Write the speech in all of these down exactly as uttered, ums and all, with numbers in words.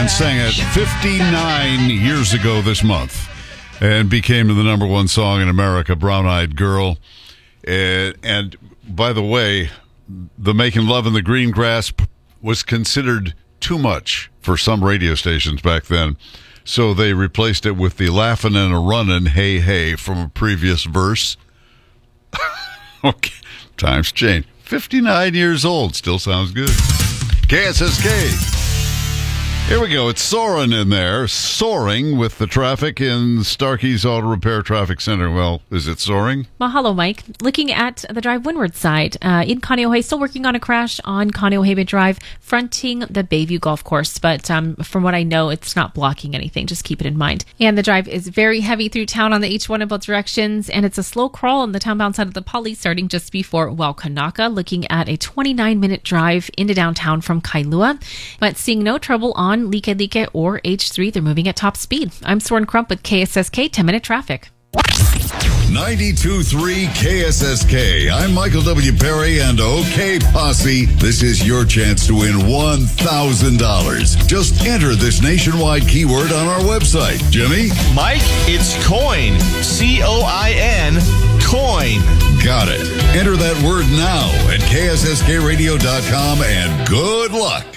and sang it fifty-nine years ago this month and became the number one song in America, Brown Eyed Girl. And, and by the way, the Making Love in the Green Grass was considered too much for some radio stations back then. So they replaced it with the Laughin' and a Runnin' Hey Hey from a previous verse. Okay, times change. fifty-nine years old, still sounds good. K S S K. Here we go. It's Soren in there, soaring with the traffic in Starkey's Auto Repair Traffic Center. Well, is it soaring? Mahalo, Mike. Looking at the drive windward side, uh, in Kaneohe, still working on a crash on Kaneohe Drive, fronting the Bayview Golf Course. But um, from what I know, it's not blocking anything. Just keep it in mind. And the drive is very heavy through town on the H one in both directions. And it's a slow crawl on the townbound side of the Poly, starting just before Waukanaka, looking at a twenty-nine minute drive into downtown from Kailua. But seeing no trouble on Like Like or H three. They're moving at top speed. I'm Soren Crump with K S S K ten minute traffic. ninety-two point three K S S K. I'm Michael W. Perry and OK Posse. This is your chance to win one thousand dollars. Just enter this nationwide keyword on our website. Jimmy? Mike, it's coin. C O I N, coin. Got it. Enter that word now at K S S K radio dot com and good luck.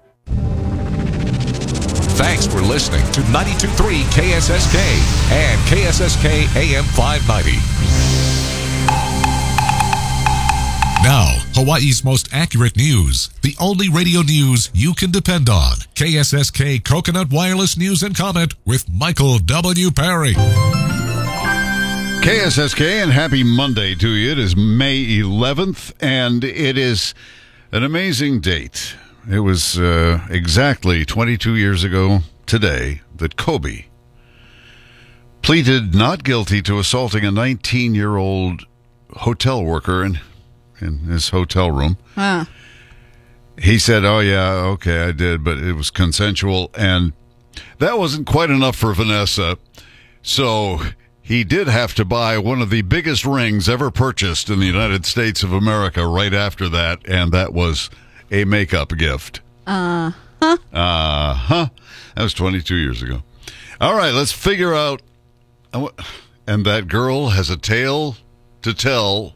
Thanks for listening to ninety-two point three K S S K and K S S K A M five ninety. Now, Hawaii's most accurate news. The only radio news you can depend on. K S S K Coconut Wireless News and Comment with Michael W. Perry. K S S K, and happy Monday to you. It is May eleventh, and it is an amazing date. It was uh, exactly twenty-two years ago today that Kobe pleaded not guilty to assaulting a nineteen-year-old hotel worker in, in his hotel room. Huh. He said, oh, yeah, okay, I did, but it was consensual. And that wasn't quite enough for Vanessa. So he did have to buy one of the biggest rings ever purchased in the United States of America right after that, and that was a makeup gift. Uh-huh. Uh-huh. That was twenty-two years ago. All right, let's figure out. And that girl has a tale to tell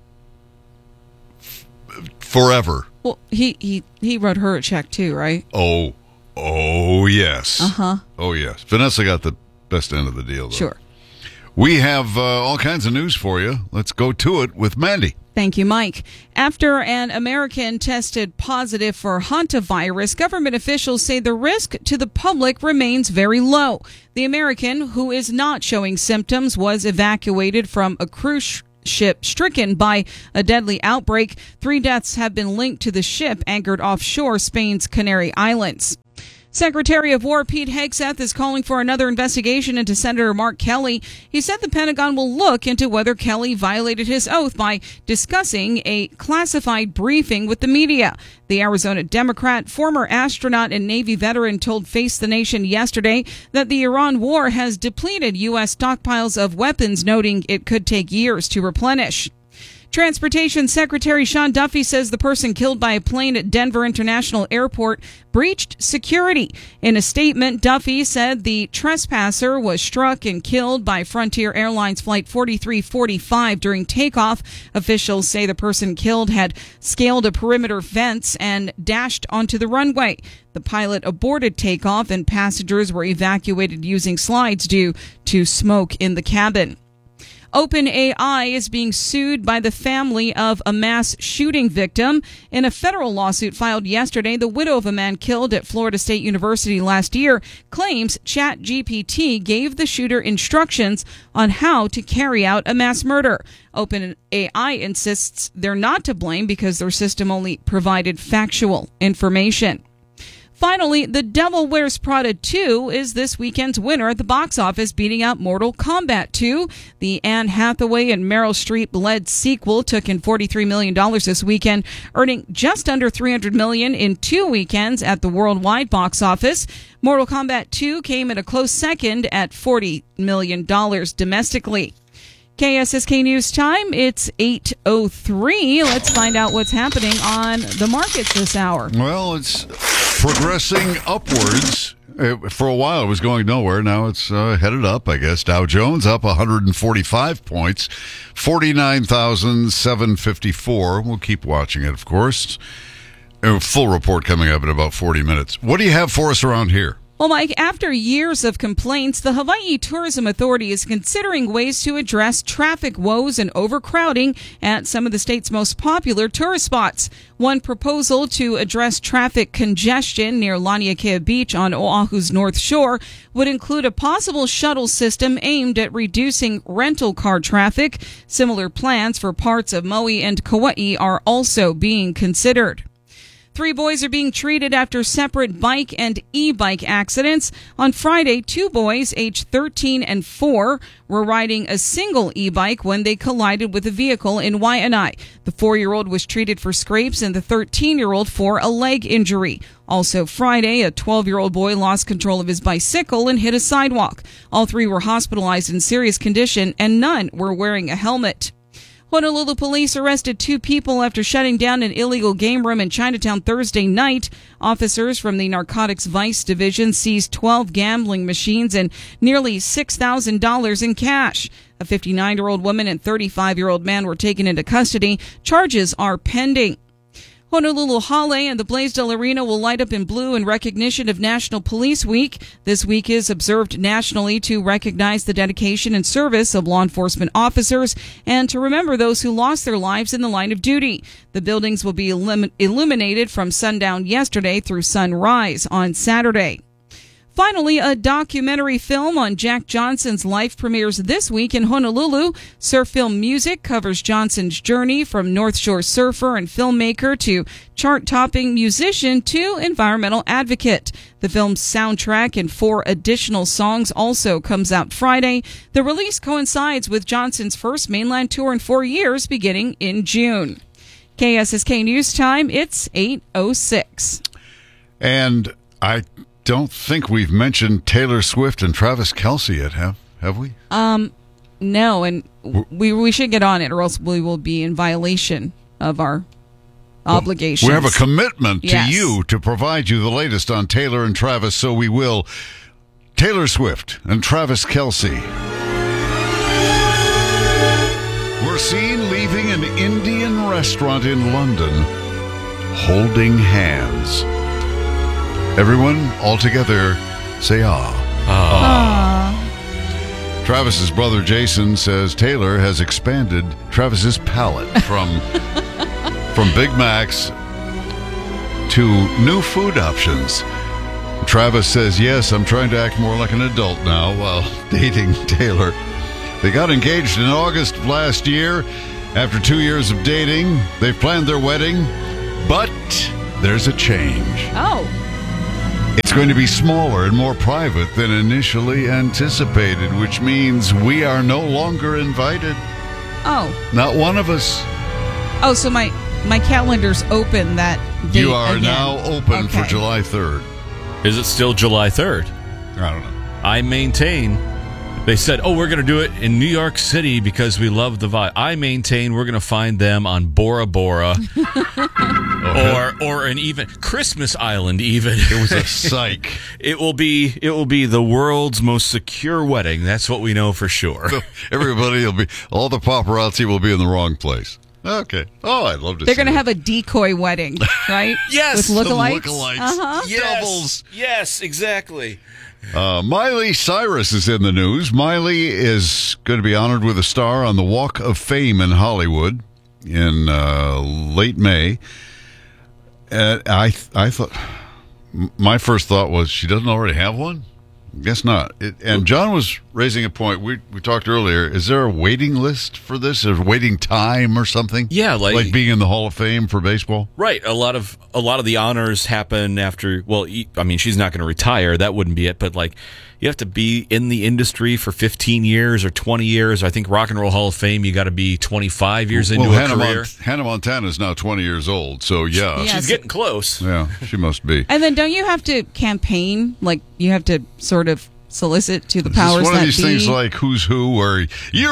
f- forever. Well, he, he, he wrote her a check too, right? Oh, oh, yes. Uh-huh. Oh, yes. Vanessa got the best end of the deal, though. Sure. We have uh, all kinds of news for you. Let's go to it with Mandy. Thank you, Mike. After an American tested positive for hantavirus, government officials say the risk to the public remains very low. The American, who is not showing symptoms, was evacuated from a cruise ship stricken by a deadly outbreak. Three deaths have been linked to the ship anchored offshore Spain's Canary Islands. Secretary of War Pete Hegseth is calling for another investigation into Senator Mark Kelly. He said the Pentagon will look into whether Kelly violated his oath by discussing a classified briefing with the media. The Arizona Democrat, former astronaut and Navy veteran, told Face the Nation yesterday that the Iran war has depleted U S stockpiles of weapons, noting it could take years to replenish. Transportation Secretary Sean Duffy says the person killed by a plane at Denver International Airport breached security. In a statement, Duffy said the trespasser was struck and killed by Frontier Airlines Flight forty-three forty-five during takeoff. Officials say the person killed had scaled a perimeter fence and dashed onto the runway. The pilot aborted takeoff and passengers were evacuated using slides due to smoke in the cabin. OpenAI is being sued by the family of a mass shooting victim. In a federal lawsuit filed yesterday, the widow of a man killed at Florida State University last year claims ChatGPT gave the shooter instructions on how to carry out a mass murder. OpenAI insists they're not to blame because their system only provided factual information. Finally, The Devil Wears Prada two is this weekend's winner at the box office, beating out Mortal Kombat two. The Anne Hathaway and Meryl Streep-led sequel took in forty-three million dollars this weekend, earning just under three hundred million dollars in two weekends at the worldwide box office. Mortal Kombat two came in a close second at forty million dollars domestically. K S S K News Time, it's eight oh three. Let's find out what's happening on the markets this hour. Well, it's progressing upwards It, for a while, it was going nowhere. Now it's uh, headed up, I guess. Dow Jones up one hundred forty-five points, forty-nine thousand seven hundred fifty-four. We'll keep watching it, of course. A full report coming up in about forty minutes. What do you have for us around here? Well, Mike, after years of complaints, the Hawaii Tourism Authority is considering ways to address traffic woes and overcrowding at some of the state's most popular tourist spots. One proposal to address traffic congestion near Laniakea Beach on Oahu's North Shore would include a possible shuttle system aimed at reducing rental car traffic. Similar plans for parts of Maui and Kauai are also being considered. Three boys are being treated after separate bike and e-bike accidents. On Friday, two boys aged thirteen and four were riding a single e-bike when they collided with a vehicle in Waianae. The four-year-old was treated for scrapes and the thirteen-year-old for a leg injury. Also Friday, a twelve-year-old boy lost control of his bicycle and hit a sidewalk. All three were hospitalized in serious condition and none were wearing a helmet. Honolulu police arrested two people after shutting down an illegal game room in Chinatown Thursday night. Officers from the Narcotics Vice Division seized twelve gambling machines and nearly six thousand dollars in cash. A fifty-nine-year-old woman and thirty-five-year-old man were taken into custody. Charges are pending. Honolulu Hale and the Blaisdell Arena will light up in blue in recognition of National Police Week. This week is observed nationally to recognize the dedication and service of law enforcement officers and to remember those who lost their lives in the line of duty. The buildings will be illum- illuminated from sundown yesterday through sunrise on Saturday. Finally, a documentary film on Jack Johnson's life premieres this week in Honolulu. Surf Film Music covers Johnson's journey from North Shore surfer and filmmaker to chart-topping musician to environmental advocate. The film's soundtrack and four additional songs also comes out Friday. The release coincides with Johnson's first mainland tour in four years, beginning in June. K S S K News Time, it's eight oh six. And I don't think we've mentioned Taylor Swift and Travis Kelce yet, have have we? Um, no, and we we should get on it, or else we will be in violation of our obligations. We have a commitment to Yes. you to provide you the latest on Taylor and Travis, so we will. Taylor Swift and Travis Kelce were seen leaving an Indian restaurant in London, holding hands. Everyone, all together, say ah. Ah. Travis's brother Jason says Taylor has expanded Travis's palate from from Big Macs to new food options. Travis says, yes, I'm trying to act more like an adult now while dating Taylor. They got engaged in August of last year. After two years of dating, they've planned their wedding, but there's a change. Oh. It's going to be smaller and more private than initially anticipated, which means we are no longer invited. Oh. Not one of us. Oh, so my, my calendar's open that date You are again. now open Okay. for July third. Is it still July third? I don't know. I maintain. They said, oh, we're going to do it in New York City because we love the vibe. I maintain we're going to find them on Bora Bora or or an even Christmas Island even. It was a psych. It will be it will be the world's most secure wedding. That's what we know for sure. Everybody will be, all the paparazzi will be in the wrong place. Okay. Oh, I'd love to They're see going to it. have a decoy wedding, right? Yes. With Some lookalikes? lookalikes. Uh-huh. Doubles. Yes, exactly. Uh, Miley Cyrus is in the news. Miley is going to be honored with a star on the Walk of Fame in Hollywood in uh, late May. Uh, I I thought my first thought was she doesn't already have one. Guess not. It, and John was raising a point. We we talked earlier. Is there a waiting list for this? A waiting time or something? Yeah, like- like being in the Hall of Fame for baseball. Right. A lot of a lot of the honors happen after. Well, I mean, she's not going to retire. That wouldn't be it. But like, you have to be in the industry for fifteen years or twenty years. I think Rock and Roll Hall of Fame, you got to be twenty-five years into well, a Hannah, career. Mont- Hannah Montana is now twenty years old. So yeah, Yeah. She's getting close. yeah, she must be. And then don't you have to campaign? Like, you have to sort of solicit to the It's powers one that of these be? things like Who's Who, where you're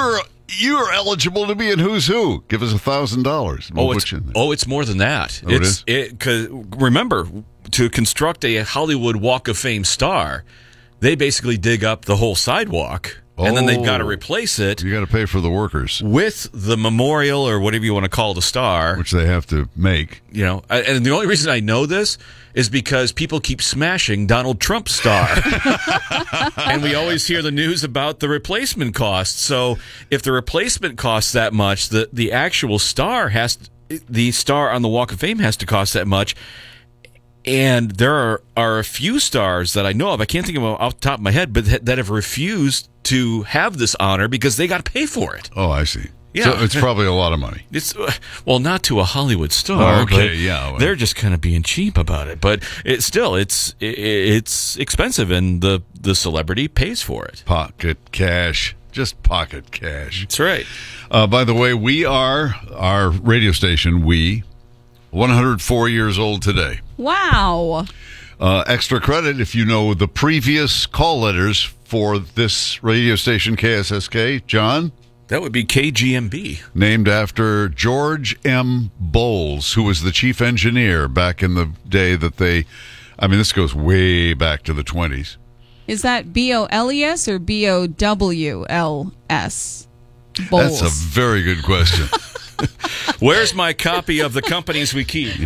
you are eligible to be in Who's Who. Give us a thousand dollars. Oh, it's, oh, it's more than that. Oh, it it's is? it, 'cause remember, to construct a Hollywood Walk of Fame star, they basically dig up the whole sidewalk, and then they've got to Oh. replace it You got to pay for the workers, with the memorial or whatever you want to call the star. which they have to make. You know, and the only reason I know this is because people keep smashing Donald Trump's star. And we always hear the news about the replacement cost. So if the replacement costs that much, the, the actual star has, the star on the Walk of Fame has to cost that much. And there are, are a few stars that I know of, I can't think of them off the top of my head, but that, that have refused to have this honor because they got to pay for it. Oh, I see. Yeah. So it's probably a lot of money. It's well, not to a Hollywood star. Oh, okay, but yeah, well. they're just kind of being cheap about it. But it still, it's it, it's expensive, and the the celebrity pays for it. Pocket cash. Just pocket cash. That's right. Uh, by the way, we are, our radio station, we, one hundred four years old today. Wow. Uh, extra credit if you know the previous call letters for this radio station, K S S K. John? That would be K G M B. Named after George M. Bowles, who was the chief engineer back in the day that they, I mean, this goes way back to the twenties. Is that B O L E S or B O W L S? Bowles. That's a very good question. Where's my copy of the companies we keep?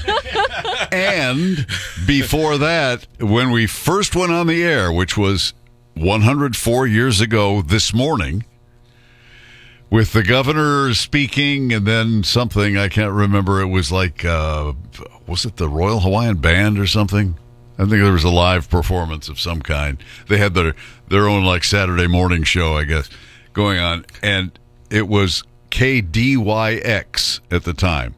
And before that, when we first went on the air, which was one hundred four years ago this morning, with the governor speaking and then something, I can't remember. It was like, uh, was it the Royal Hawaiian Band or something? I think there was a live performance of some kind. They had their, their own like Saturday morning show, I guess, going on. And it was K D Y X at the time.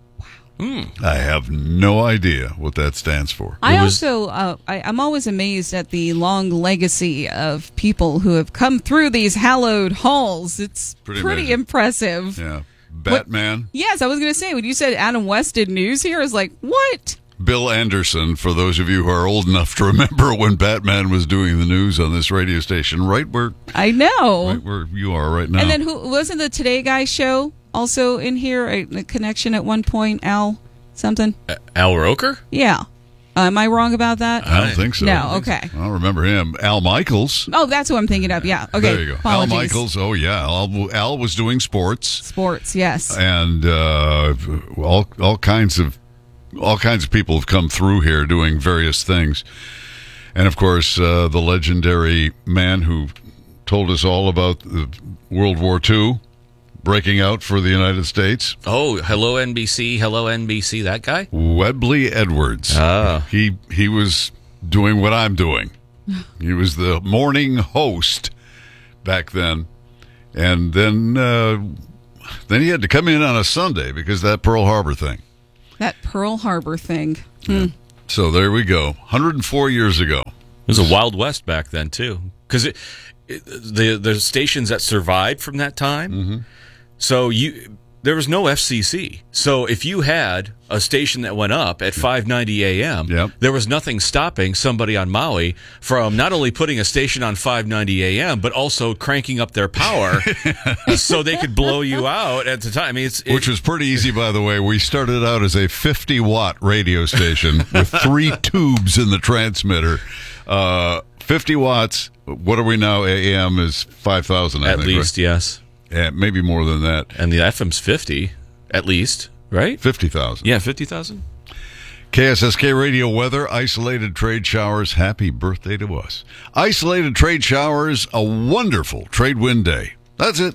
I have no idea what that stands for. I was- also, uh, I, I'm always amazed at the long legacy of people who have come through these hallowed halls. It's Pretty pretty, amazing. impressive. Yeah. Batman. Yes, I was going to say, when you said Adam West did news here, I was like, what? Bill Anderson, for those of you who are old enough to remember when Batman was doing the news on this radio station, right where, I know. right where you are right now. And then who wasn't the Today Guy show also in here? A, a connection at one point, Al something? Al Roker? Yeah. Uh, am I wrong about that? I don't think so. No, okay. I don't remember him. Al Michaels. Oh, that's who I'm thinking of. Yeah. Okay. There you go. Apologies. Al Michaels. Oh, yeah. Al, Al was doing sports Sports, yes. and uh, all all kinds of all kinds of people have come through here doing various things. And, of course, uh, the legendary man who told us all about the World War Two breaking out for the United States, Oh, hello N B C, hello N B C, that guy? Webley Edwards. Ah. He he was doing what I'm doing. He was the morning host back then, and then uh, then he had to come in on a Sunday because of that Pearl Harbor thing. That Pearl Harbor thing. Hmm. So there we go. one hundred four years ago. It was a Wild West back then, too. Because it, it, the, the stations that survived from that time, Mm-hmm. so you there was no F C C. So if you had a station that went up at five ninety a.m., Yep. there was nothing stopping somebody on Maui from not only putting a station on five ninety a.m., but also cranking up their power so they could blow you out at the time. I mean, it's, it, Which was pretty easy, by the way. We started out as a fifty watt radio station with three tubes in the transmitter. Uh, fifty watts. What are we now? A M is five thousand, I at think. least, yes. Right? Yeah, maybe more than that. And the F M's fifty, at least, right? fifty thousand. Yeah, fifty thousand. K S S K radio weather, isolated trade showers. Happy birthday to us. Isolated trade showers, a wonderful trade wind day. That's it.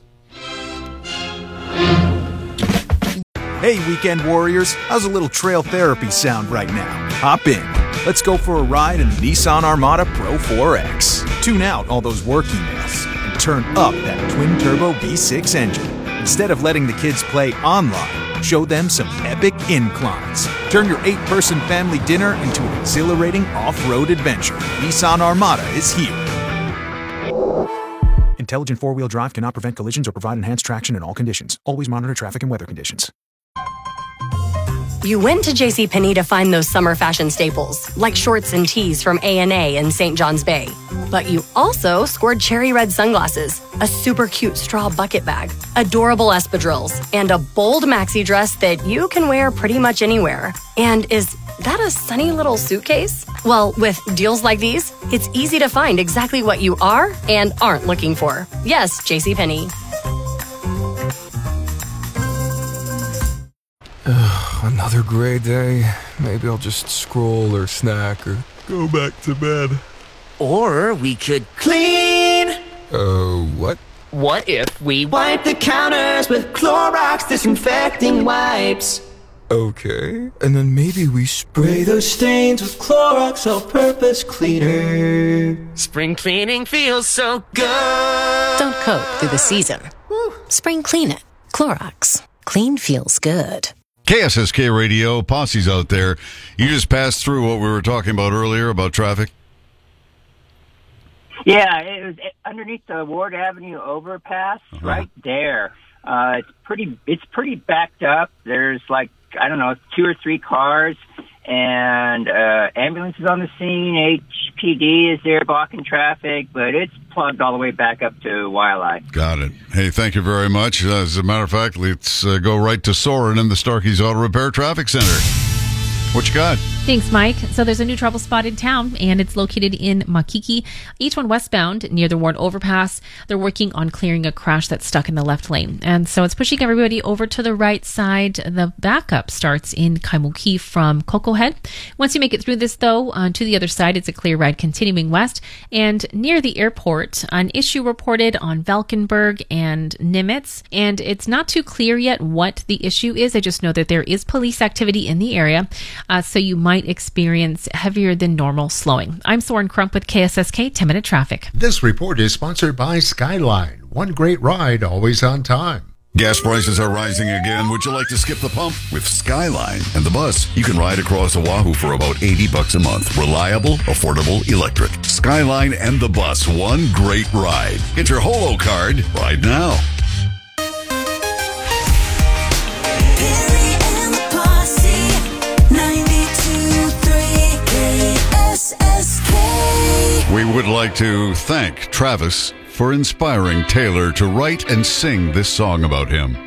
Hey, weekend warriors, how's a little trail therapy sound right now? Hop in. Let's go for a ride in the Nissan Armada Pro four X. Tune out all those work emails and turn up that twin-turbo V six engine. Instead of letting the kids play online, show them some epic inclines. Turn your eight-person family dinner into an exhilarating off-road adventure. Nissan Armada is here. Intelligent four-wheel drive cannot prevent collisions or provide enhanced traction in all conditions. Always monitor traffic and weather conditions. You went to JCPenney to find those summer fashion staples, like shorts and tees from A and A in Saint John's Bay. But you also scored cherry red sunglasses, a super cute straw bucket bag, adorable espadrilles, and a bold maxi dress that you can wear pretty much anywhere. And is that a sunny little suitcase? Well, with deals like these, it's easy to find exactly what you are and aren't looking for. Yes, JCPenney. Another gray day. Maybe I'll just scroll or snack or go back to bed. Or we could clean. Uh, what? What if we wipe the counters with Clorox disinfecting wipes? Okay. And then maybe we spray those stains with Clorox all-purpose cleaner. Spring cleaning feels so good. Don't coat through the season. Spring clean it. Clorox. Clean feels good. K S S K Radio, Posse's out there. You just passed through what we were talking about earlier about traffic. Yeah, it was underneath the Ward Avenue overpass, uh-huh. right there. Uh, it's pretty, it's pretty backed up. There's like, I don't know, two or three cars, and uh, ambulance is on the scene. H P D is there blocking traffic, but it's plugged all the way back up to Waialae. Got it. Hey, thank you very much. As a matter of fact, let's uh, go right to Soren in the Starkey's Auto Repair Traffic Center. What you got? Thanks, Mike. So there's a new trouble spot in town, and it's located in Makiki. Each one westbound near the Ward Overpass. They're working on clearing a crash that's stuck in the left lane. And so it's pushing everybody over to the right side. The backup starts in Kaimuki from Coco Head. Once you make it through this, though, uh, to the other side, it's a clear ride continuing west. And near the airport, an issue reported on Valkenburg and Nimitz. And it's not too clear yet what the issue is. I just know that there is police activity in the area. Uh, so you might experience heavier than normal slowing. I'm Soren Crump with K S S K ten minute Traffic. This report is sponsored by Skyline. One great ride, always on time. Gas prices are rising again. Would you like to skip the pump? With Skyline and the bus, you can ride across Oahu for about eighty bucks a month. Reliable, affordable, electric. Skyline and the bus, one great ride. Get your Holo card right now. We would like to thank Travis for inspiring Taylor to write and sing this song about him.